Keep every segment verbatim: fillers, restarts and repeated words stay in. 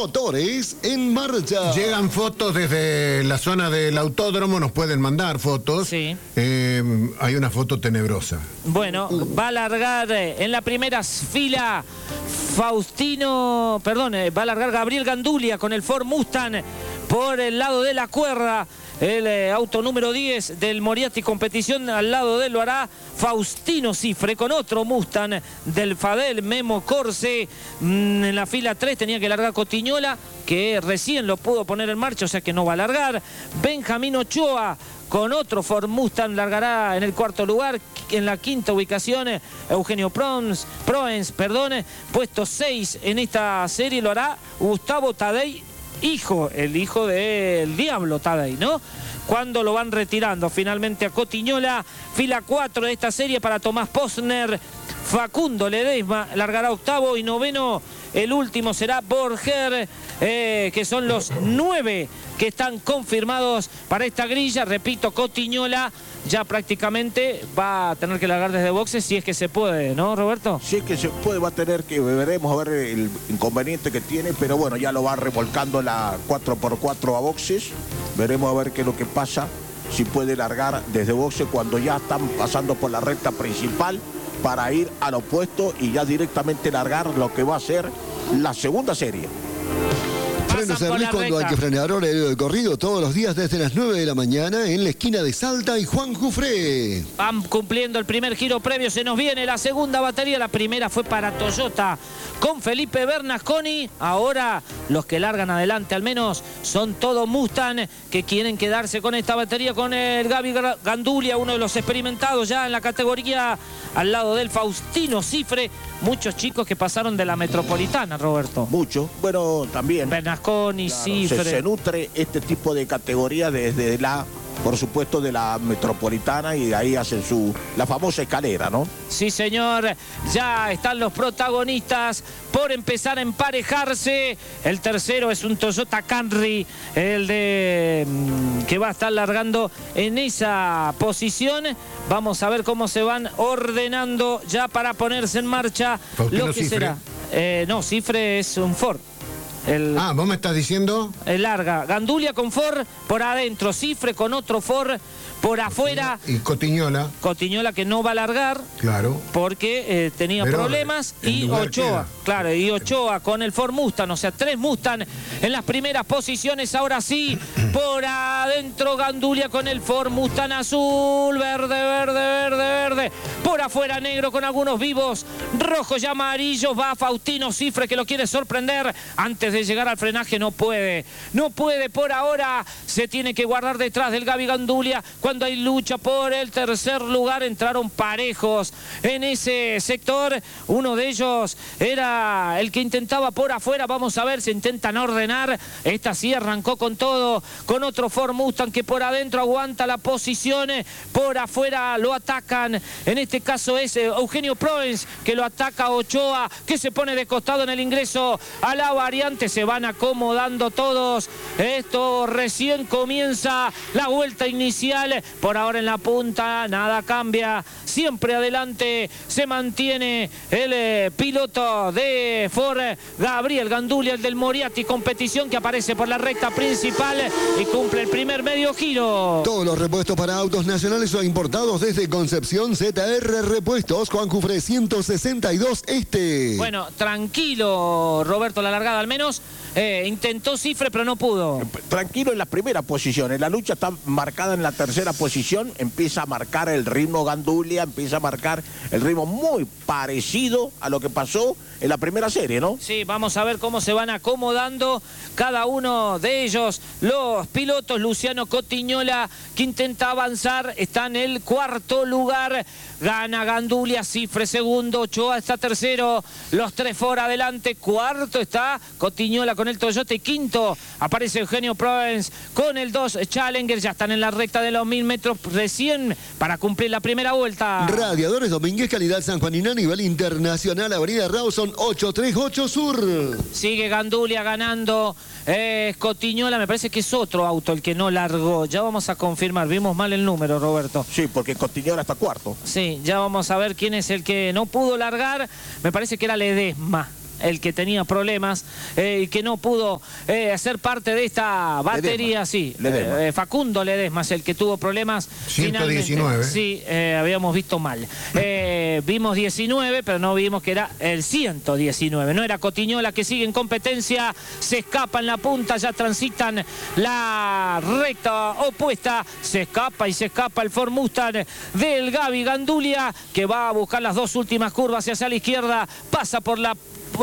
Motores en marcha. Llegan fotos desde la zona del autódromo, nos pueden mandar fotos. Sí. Eh, hay una foto tenebrosa. Bueno, va a largar en la primera fila Faustino, perdón, va a largar Gabriel Gandulia con el Ford Mustang por el lado de la cuerda. El eh, auto número diez del Moriarty Competición, al lado de él lo hará Faustino Cifre con otro Mustang del Fadel Memo Corse. Mm, en la fila tres tenía que largar Cotiñola, que recién lo pudo poner en marcha, o sea que no va a largar. Benjamín Ochoa con otro Ford Mustang largará en el cuarto lugar. En la quinta ubicación, Eugenio Proens, Proens, perdón, puesto seis en esta serie lo hará Gustavo Tadei, hijo, el hijo del Diablo Tadei, ¿no? Cuando lo van retirando finalmente a Cotiñola. Fila cuatro de esta serie para Tomás Posner. Facundo Ledesma largará octavo y noveno. El último será Borger, eh, que son los nueve que están confirmados para esta grilla. Repito, Cotiñola ya prácticamente va a tener que largar desde boxes si es que se puede, ¿no, Roberto? Si es que se puede, va a tener que, veremos a ver el inconveniente que tiene, pero bueno, ya lo va remolcando la cuatro por cuatro a boxes. Veremos a ver qué es lo que pasa, si puede largar desde boxes cuando ya están pasando por la recta principal para ir al opuesto y ya directamente largar lo que va a ser la segunda serie. Frenos Servis cuando hay que frenar horario de corrido todos los días desde las nueve de la mañana en la esquina de Salta y Juan Jufré. Van cumpliendo el primer giro previo, se nos viene la segunda batería. La primera fue para Toyota con Felipe Bernasconi. Ahora los que largan adelante al menos son todos Mustang que quieren quedarse con esta batería, con el Gaby Gandulia, uno de los experimentados ya en la categoría, al lado del Faustino Cifre. Muchos chicos que pasaron de la Metropolitana, Roberto. Mucho. Bueno, también Bernasconi, claro, Cifre. Se, se nutre este tipo de categoría desde la, por supuesto, de la Metropolitana, y de ahí hacen su la famosa escalera, ¿no? Sí, señor. Ya están los protagonistas por empezar a emparejarse. El tercero es un Toyota Camry, el de que va a estar largando en esa posición. Vamos a ver cómo se van ordenando ya para ponerse en marcha. Faustino Lo que Cifre. será. Eh, no, Cifre es un Ford. El, Ah, ¿vos me estás diciendo? el larga. Gandulia con Ford por adentro, Cifre con otro Ford por afuera. Y Cotiñola, Cotiñola que no va a largar claro. porque eh, tenía Pero problemas. el Y lugar Ochoa, queda. claro, y Ochoa con el Ford Mustang, o sea, tres Mustang en las primeras posiciones. Ahora sí, por adentro Gandulia con el Ford Mustang azul, verde, verde, verde, verde. Por afuera negro con algunos vivos, rojos y amarillos. Va Faustino Cifre que lo quiere sorprender. Antes de llegar al frenaje no puede, no puede por ahora. Se tiene que guardar detrás del Gaby Gandulia. Cuando hay lucha por el tercer lugar, entraron parejos en ese sector. Uno de ellos era el que intentaba por afuera. Vamos a ver, se intentan ordenar. Esta sí arrancó con todo, con otro Ford Mustang que por adentro aguanta la posición. Por afuera lo atacan. En este caso es Eugenio Proens que lo ataca a Ochoa, que se pone de costado en el ingreso a la variante. Se van acomodando todos. Esto recién comienza la vuelta inicial. Por ahora en la punta nada cambia. Siempre adelante se mantiene el eh, piloto de Ford, Gabriel Gandulia, el del Moriarty Competición, que aparece por la recta principal y cumple el primer medio giro. Todos los repuestos para autos nacionales o importados desde Concepción. Z R Repuestos, Juan Jufré ciento sesenta y dos Este. Bueno, tranquilo, Roberto, la largada al menos. Eh, intentó Cifre, pero no pudo. Tranquilo en la primera posición, en la lucha está marcada en la tercera posición, empieza a marcar el ritmo Gandulia, empieza a marcar el ritmo muy parecido a lo que pasó en la primera serie, ¿no? Sí, vamos a ver cómo se van acomodando cada uno de ellos. Los pilotos, Luciano Cotiñola, que intenta avanzar, está en el cuarto lugar. Gana Gandulia, Cifre segundo, Ochoa está tercero. Los tres Ford adelante, cuarto está Cotiñola con el Toyota y quinto aparece Eugenio Proens con el dos Challenger. Ya están en la recta de los mil metros recién para cumplir la primera vuelta. Radiadores Domínguez, calidad sanjuanina a nivel internacional. Avenida Rawson ochocientos treinta y ocho Sur. Sigue Gandulia ganando. Eh, Cotiñola, me parece que es otro auto el que no largó. Ya vamos a confirmar. Vimos mal el número, Roberto. Sí, porque Cotiñola está cuarto. Sí, ya vamos a ver quién es el que no pudo largar. Me parece que era Ledesma. el que tenía problemas eh, y que no pudo eh, ser parte de esta batería, Ledesma. sí. Ledesma. Eh, Facundo Ledesma es el que tuvo problemas. ciento diecinueve. Finalmente, sí, eh, habíamos visto mal. Eh, vimos diecinueve, pero no vimos que era el ciento diecinueve. No era Cotiñola, que sigue en competencia. Se escapa en la punta, ya transitan la recta opuesta. Se escapa y se escapa el Ford Mustang del Gaby Gandulia, que va a buscar las dos últimas curvas hacia la izquierda. Pasa por la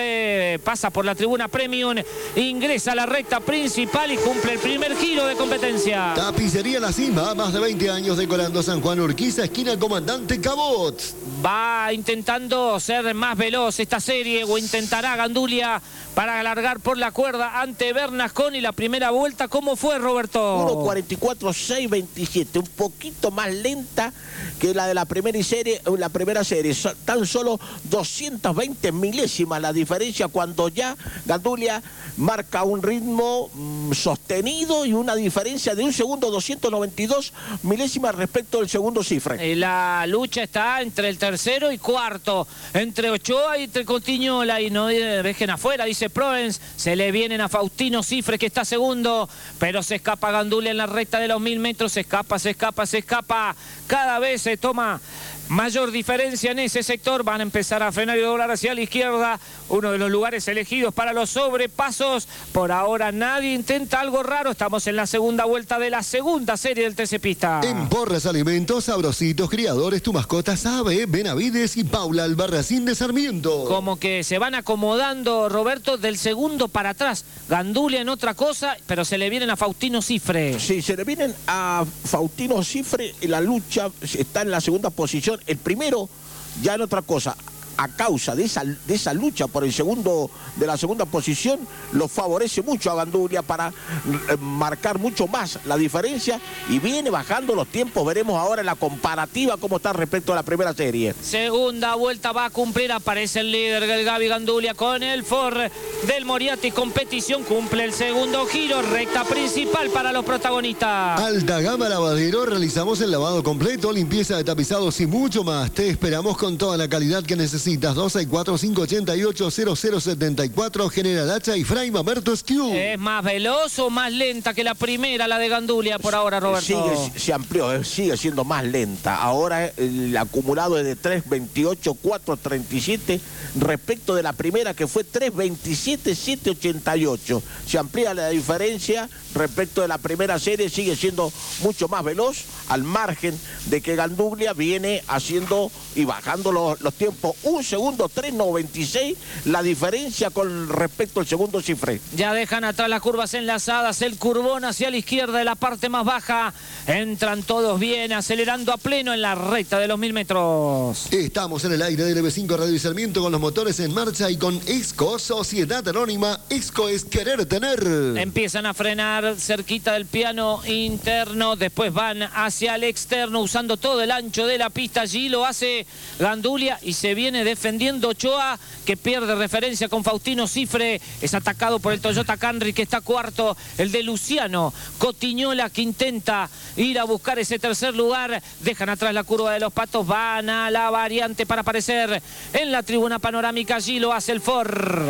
Eh, pasa por la tribuna premium, ingresa a la recta principal y cumple el primer giro de competencia. Tapicería La Cima, más de veinte años decorando San Juan Urquiza, esquina Comandante Cabot. Va intentando ser más veloz esta serie, o intentará Gandulia para alargar por la cuerda ante Bernasconi. La primera vuelta, ¿cómo fue, Roberto? uno cuarenta y cuatro seis veintisiete, un poquito más lenta que la de la primera serie, la primera serie, tan solo doscientas veinte milésimas la diferencia, cuando ya Gandulia marca un ritmo mmm, sostenido y una diferencia de un segundo doscientos noventa y dos milésimas respecto del segundo Cifre. La lucha está entre el tercero y cuarto, entre Ochoa y entre Cotiñola, y no dejen afuera, dice Proens. Se le vienen a Faustino Cifre, que está segundo, pero se escapa Gandulia en la recta de los mil metros. Se escapa, se escapa, se escapa. Cada vez se toma mayor diferencia en ese sector. Van a empezar a frenar y doblar hacia la izquierda, uno de los lugares elegidos para los sobrepasos. Por ahora nadie intenta algo raro. Estamos en la segunda vuelta de la segunda serie del T C Pista. En Porras Alimentos, Sabrositos Criadores, tu mascota sabe, Benavides y Paula Albarracín de Sarmiento. Como que se van acomodando, Roberto, del segundo para atrás. Gandulia en otra cosa, pero se le vienen a Faustino Cifre. Sí, se le vienen a Faustino Cifre. La lucha está en la segunda posición. El primero ya en otra cosa. A causa de esa, de esa lucha por el segundo, de la segunda posición, lo favorece mucho a Gandulia para eh, marcar mucho más la diferencia, y viene bajando los tiempos. Veremos ahora en la comparativa cómo está respecto a la primera serie. Segunda vuelta va a cumplir, aparece el líder del Gaby Gandulia con el Ford del Moriarty Competición, cumple el segundo giro, recta principal para los protagonistas. Alta Gama Lavadero, realizamos el lavado completo, limpieza de tapizados y mucho más. Te esperamos con toda la calidad que necesitas. dos seis cuatro, cinco ocho ocho, cero cero siete cuatro, General Hacha y Fray Mamerto Esquiú. ¿Es más veloz o más lenta que la primera, la de Gandulia, por ahora, Roberto? Sigue, se amplió, sigue siendo más lenta. Ahora el acumulado es de tres veintiocho, cuatro treinta y siete respecto de la primera, que fue tres veintisiete, siete ochenta y ocho. Se amplía la diferencia respecto de la primera serie, sigue siendo mucho más veloz, al margen de que Gandulia viene haciendo y bajando los, los tiempos. Un segundo, tres noventa y seis, la diferencia con respecto al segundo Cifre. Ya dejan atrás las curvas enlazadas, el curvón hacia la izquierda de la parte más baja. Entran todos bien, acelerando a pleno en la recta de los mil metros. Estamos en el aire de L B cinco Radio y Sarmiento, con los motores en marcha y con ESCO, Sociedad Anónima. ESCO es querer tener. Empiezan a frenar cerquita del piano interno, después van hacia el externo usando todo el ancho de la pista. Allí lo hace Gandulia y se viene defendiendo Ochoa, que pierde referencia con Faustino Cifre. Es atacado por el Toyota Camry, que está cuarto. El de Luciano Cotiñola, que intenta ir a buscar ese tercer lugar. Dejan atrás la curva de los Patos, van a la variante para aparecer en la tribuna panorámica. Allí lo hace el Ford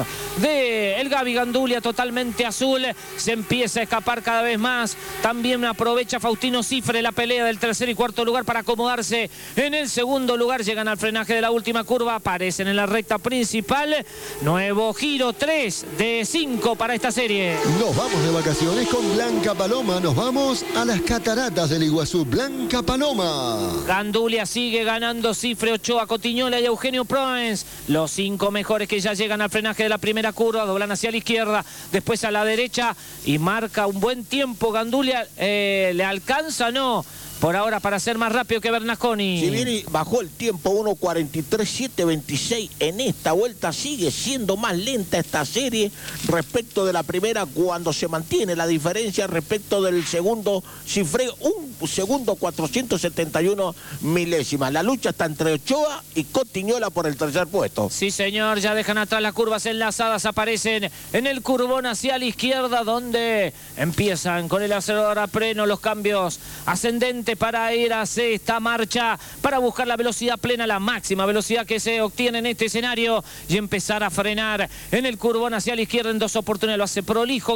de el Gaby Gandulia, totalmente azul. Se empieza a escapar cada vez más. También aprovecha Faustino Cifre la pelea del tercer y cuarto lugar para acomodarse en el segundo lugar. Llegan al frenaje de la última curva, aparecen en la recta principal. Nuevo giro, tres de cinco para esta serie. Nos vamos de vacaciones con Blanca Paloma. Nos vamos a las cataratas del Iguazú. Blanca Paloma. Gandulia sigue ganando, Cifre, Ochoa, Cotiñola y Eugenio Proens. Los cinco mejores que ya llegan al frenaje de la primera curva. Doblan hacia la izquierda, después a la derecha y marca un buen tiempo. Gandulia, eh, ¿le alcanza? No. Por ahora para ser más rápido que Bernasconi. Si bien bajó el tiempo uno cuarenta y tres, siete veintiséis, en esta vuelta sigue siendo más lenta esta serie respecto de la primera, cuando se mantiene la diferencia respecto del segundo Cifre, un segundo cuatrocientos setenta y uno milésimas. La lucha está entre Ochoa y Cotiñola por el tercer puesto. Sí, señor, ya dejan atrás las curvas enlazadas, aparecen en el curvón hacia la izquierda, donde empiezan con el acelerador a pleno los cambios ascendentes nuevamente para ir hacia esta marcha, para buscar la velocidad plena, la máxima velocidad que se obtiene en este escenario y empezar a frenar en el curvón hacia la izquierda en dos oportunidades. Lo hace prolijo